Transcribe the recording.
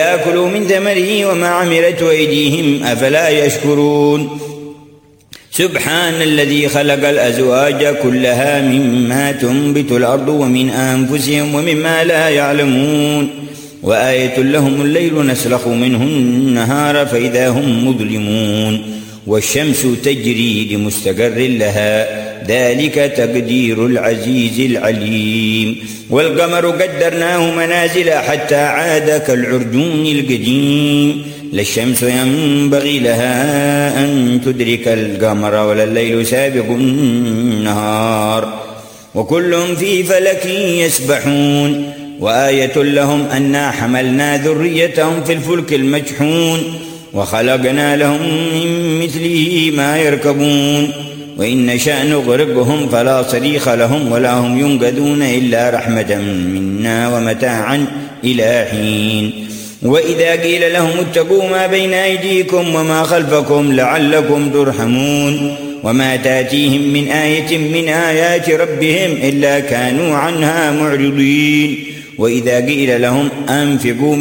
يأكلوا من ثمره وما عملت أيديهم أفلا يشكرون. سبحان الذي خلق الأزواج كلها مما تنبت الأرض ومن أنفسهم ومما لا يعلمون. وآية لهم الليل نسلخ منه النهار فإذا هم مظلمون. والشمس تجري لمستقر لها ذلك تقدير العزيز العليم. والقمر قدرناه منازل حتى عاد كالعرجون القديم. لا الشمس ينبغي لها أن تدرك القمر ولا الليل سابق النهار وكل في فلك يسبحون. وآية لهم أنا حملنا ذريتهم في الفلك المجحون وخلقنا لهم من مثله ما يركبون. وإن نشأ نغرقهم فلا صريخ لهم ولا هم ينقذون إلا رحمة منا ومتاعا إلى حين. وإذا قيل لهم اتقوا ما بين أيديكم وما خلفكم لعلكم ترحمون. وما تأتيهم من آية من آيات ربهم إلا كانوا عنها معرضين. وإذا قيل لهم أنفقوا